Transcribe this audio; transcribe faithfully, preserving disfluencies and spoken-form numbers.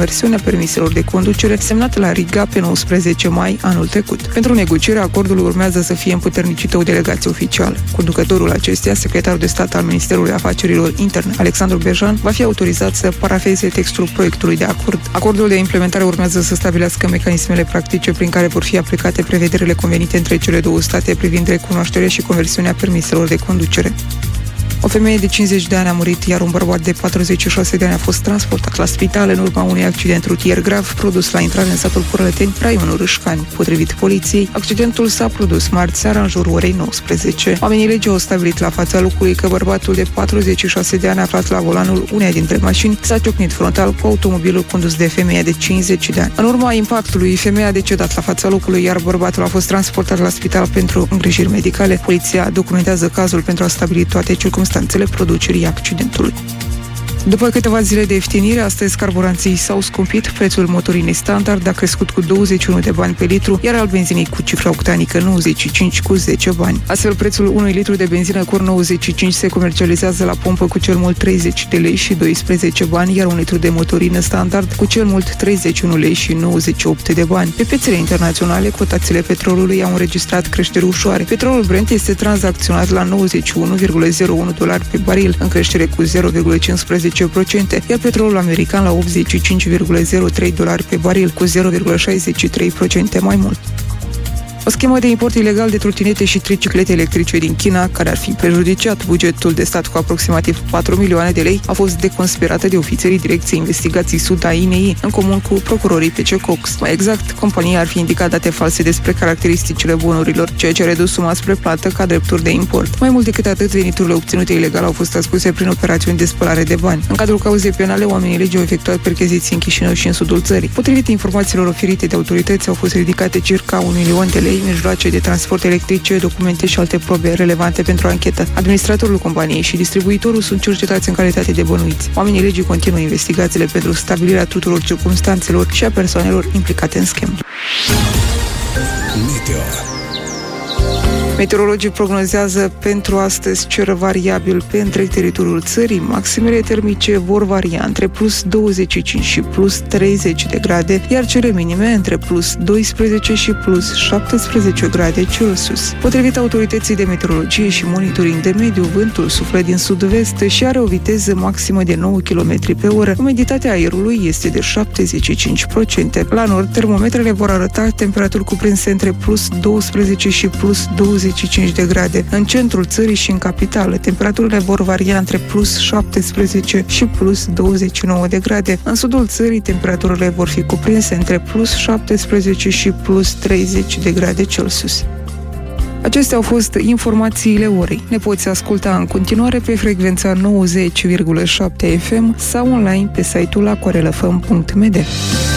conversiune a permiselor de conducere, semnat la Riga pe nouăsprezece mai anul trecut. Pentru negociere, acordul urmează să fie împuternicită o delegație oficială. Conducătorul acesteia, secretarul de stat al Ministerului Afacerilor Interne, Alexandru Berjan, va fi autorizat să parafeze textul proiectului de acord. Acordul de implementare urmează să stabilească mecanismele practice prin care vor fi aplicate prevederile convenite între cele două state privind recunoașterea și conversiunea permiselor de conducere. O femeie de cincizeci de ani a murit, iar un bărbat de patruzeci și șase de ani a fost transportat la spital în urma unui accident rutier grav produs la intrare în satul Curăteni, raionul Râșcani. Potrivit poliției, accidentul s-a produs marți seara în jurul orei nouăsprezece. Oamenii legii au stabilit la fața locului că bărbatul de patruzeci și șase de ani aflat la volanul uneia dintre mașini s-a ciocnit frontal cu automobilul condus de femeia de cincizeci de ani. În urma impactului, femeia a decedat la fața locului, iar bărbatul a fost transportat la spital pentru îngrijiri medicale. Poliția documentează cazul pentru a stabili toate circumstanțele producerii accidentului. După câteva zile de ieftinire, astăzi carburanții s-au scumpit, prețul motorinei standard a crescut cu douăzeci și unu de bani pe litru, iar al benzinei cu cifra octanică nouăzeci și cinci cu zece bani. Astfel, prețul unui litru de benzină cu nouăzeci și cinci se comercializează la pompă cu cel mult treizeci de lei și doisprezece bani, iar un litru de motorină standard cu cel mult treizeci și unu lei și nouăzeci și opt de bani. Pe piețele internaționale, cotațiile petrolului au înregistrat creșteri ușoare. Petrolul Brent este tranzacționat la nouăzeci și unu virgulă zero unu dolari pe baril, în creștere cu zero virgulă cincisprezece procente, iar petrolul american la optzeci și cinci virgulă zero trei dolari pe baril, cu zero virgulă șaizeci și trei procente mai mult. O schemă de import ilegal de trotinete și triciclete electrice din China, care ar fi prejudiciat bugetul de stat cu aproximativ patru milioane de lei, a fost deconspirată de ofițerii Direcției Investigații Sud a I N I, în comun cu procurorii P C Cox. Mai exact, compania ar fi indicat date false despre caracteristicile bunurilor, ceea ce a redus suma spre plată ca drepturi de import. Mai mult decât atât, veniturile obținute ilegal au fost ascunse prin operațiuni de spălare de bani. În cadrul cauzei penale, oamenii legii au efectuat percheziții în Chișinău și în sudul țării. Potrivit informațiilor oferite de autorități, au fost ridicate circa un milion de lei, mijloace de transport electrice, documente și alte probe relevante pentru anchetă. Administratorul companiei și distribuitorul sunt cercetați în calitate de bănuiți. Oamenii legii continuă investigațiile pentru stabilirea tuturor circumstanțelor și a persoanelor implicate în schemă. Meteo. Meteorologii prognozează pentru astăzi cer variabil pe întreg teritoriul țării. Maximele termice vor varia între plus douăzeci și cinci și plus treizeci de grade, iar cele minime între plus doisprezece și plus șaptesprezece grade Celsius. Potrivit autorității de meteorologie și monitoring de mediu, vântul suflă din sud-vest și are o viteză maximă de nouă kilometri pe oră. Umiditatea aerului este de șaptezeci și cinci la sută. La nord, termometrele vor arăta temperaturi cuprinse între plus douăsprezece și plus douăzeci și cinci de grade. În centrul țării și în capitală, temperaturile vor varia între plus șaptesprezece și plus douăzeci și nouă de grade. În sudul țării, temperaturile vor fi cuprinse între plus șaptesprezece și plus treizeci de grade Celsius. Acestea au fost informațiile orei. Ne poți asculta în continuare pe frecvența nouăzeci virgulă șapte F M sau online pe site-ul aquarelfm punct m d.